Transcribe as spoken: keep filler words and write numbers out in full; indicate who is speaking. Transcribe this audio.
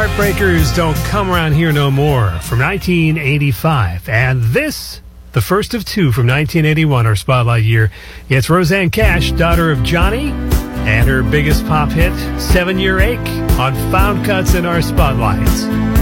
Speaker 1: Heartbreakers Don't Come Around Here No More from nineteen eighty-five. And this, the first of two from nineteen eighty-one, our Spotlight year. It's Rosanne Cash, daughter of Johnny, and her biggest pop hit, Seven Year Ache, on Found Cuts in our Spotlights.